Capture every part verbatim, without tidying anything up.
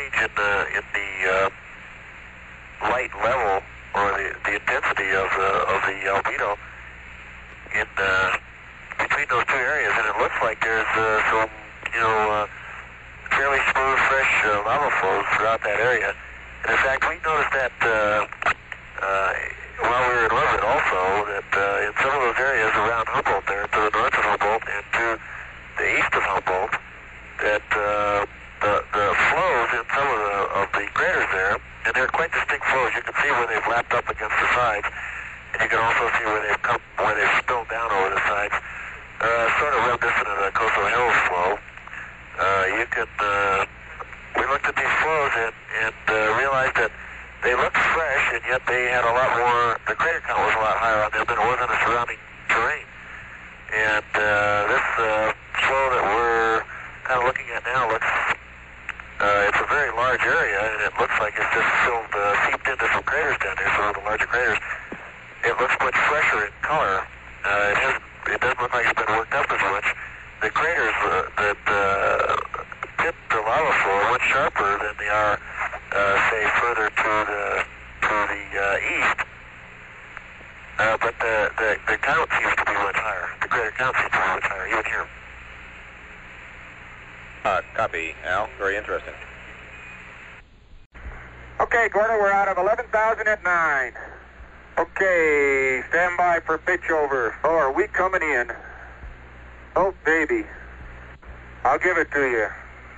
change in the in the uh, light level or the, the intensity of the of the albedo in uh, between those two areas, and it looks like there's uh, some you know uh, fairly smooth, fresh uh, lava flows throughout that area. And in fact, we noticed that uh, uh, while we were in orbit also, that uh, in some of those areas around Humboldt there, to the north of Humboldt and to the east of Humboldt, that uh, the, the flows in some of the, of the craters there, and they're quite distinct flows. You can see where they've lapped up against the sides, and you can also see where they've come, where they've spilled down over the sides, uh, sort of reminiscent of the Coastal Hills flow. Uh, you can, uh, we looked at these flows and, and uh, realized that they looked fresh, and yet they had a lot more, the crater count was a lot higher on them than it was on the surrounding terrain. And uh, this uh, flow that we're kind of looking at now looks, uh, it's a very large area, and it looks like it's just filled, uh, seeped into some craters down there, some of the larger craters. It looks much fresher in color. Uh, it, has, it doesn't look like it's been worked up as much. The craters uh, that uh, tip the lava flow are much sharper than they are, uh, say, further to the to the uh, east. Uh, but the, the the count seems to be much higher. The crater count seems to be much higher, even here. Uh, copy, Al. Very interesting. Okay, Gordo, we're out of eleven thousand at nine. Okay, stand by for pitch over. Oh, are we coming in? Oh, baby. I'll give it to you.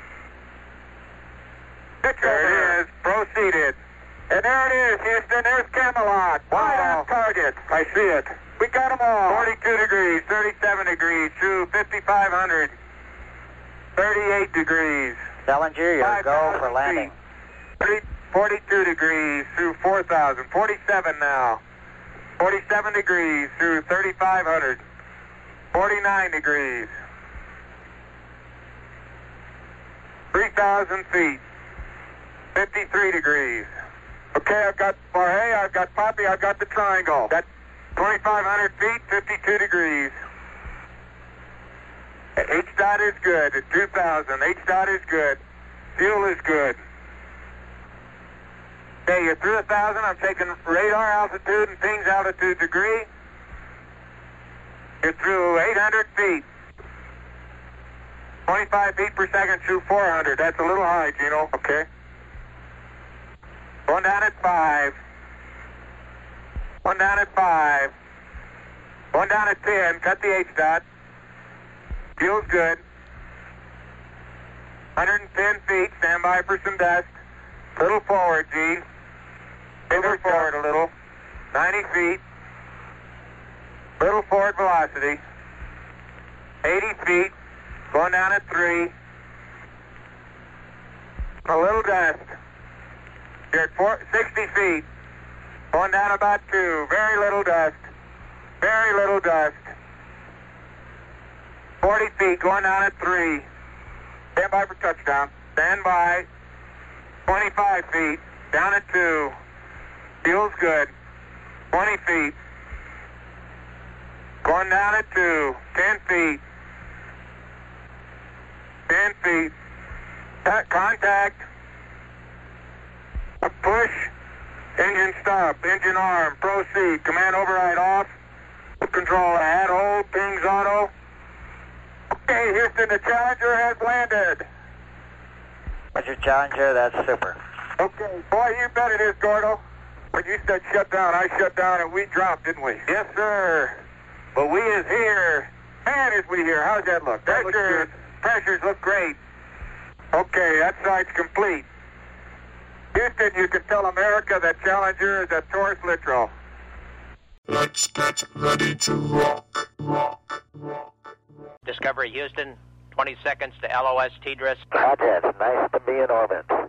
Pitch there it is. Proceeded. And there it is, Houston. There's Camelot. Wide on target. I see it. We got them all. forty-two degrees, thirty-seven degrees, through fifty-five hundred. thirty-eight degrees. Challenger, your go for landing. thirty, forty-two degrees through four thousand. forty-seven now. forty-seven degrees through thirty-five hundred. forty-nine degrees. three thousand feet. fifty-three degrees. Okay, I've got Jorge, I've got Poppy, I've got the triangle. Got twenty-five hundred feet, fifty-two degrees. H dot is good at two thousand. H dot is good. Fuel is good. Okay, you're through one thousand. I'm taking radar altitude and pings altitude degree. You're through eight hundred feet. twenty-five feet per second through four hundred. That's a little high, Gino. Okay. One down at five. One down at five. One down at ten. Cut the H dot. Fuel's good. one hundred ten feet. Stand by for some dust. Little forward, G. Little forward a little. ninety feet. Little forward velocity. eighty feet. Going down at three. A little dust. You're at four, sixty feet. Going down about two. Very little dust. Very little dust. forty feet. Going down at three. Stand by for touchdown. Stand by. twenty-five feet. Down at two. Fuel's good. twenty feet. Going down at two. ten feet. ten feet. Contact. A push. Engine stop. Engine arm. Proceed. Command override off. Control add hold. Pings auto. Okay, Houston, the Challenger has landed. Roger, Challenger, that's super. Okay, boy, you bet it is, Gordo. When you said shut down, I shut down and we dropped, didn't we? Yes, sir. But we is here. Man, is we here. How's that look? That Pressure, pressures look great. Okay, that side's complete. Houston, you can tell America that Challenger is a Taurus Littrow. Let's get ready to rock, rock, rock. Discovery Houston, twenty seconds to L O S T D R I S. Roger, nice to be in orbit.